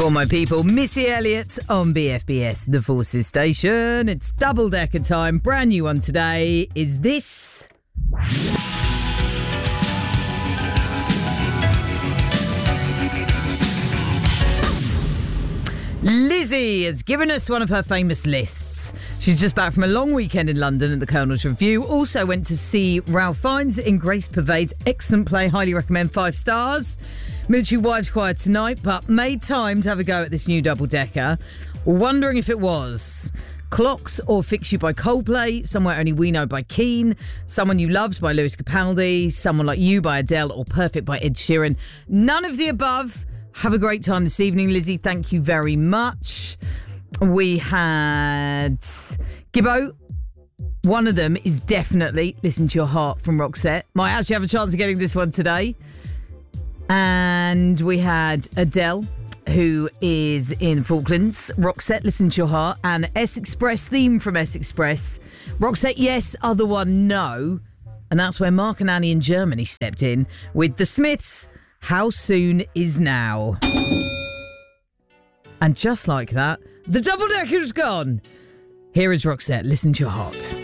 For my people, Missy Elliott on BFBS, the Forces Station. It's double decker time. Brand new one today. Is this? Lizzie has given us one of her famous lists. She's just back from a long weekend in London at the Colonel's Review. Also went to see Ralph Fiennes in Grace Pervade's excellent play. Highly recommend, 5 stars. Military Wives Choir tonight, but made time to have a go at this new double-decker. Wondering if it was Clocks or Fix You by Coldplay, Somewhere Only We Know by Keane, Someone You Loved by Lewis Capaldi, Someone Like You by Adele, or Perfect by Ed Sheeran. None of the above. Have a great time this evening, Lizzie. Thank you very much. We had Gibbo. One of them is definitely Listen to Your Heart from Roxette. Might actually have a chance of getting this one today. And we had Adele, who is in Falklands. Roxette, Listen to Your Heart. And S Express theme from S Express. Roxette, yes. Other one, no. And that's where Mark and Annie in Germany stepped in with The Smiths. How Soon Is Now. And just like that, the double-decker's gone. Here is Roxette, Listen to Your Heart.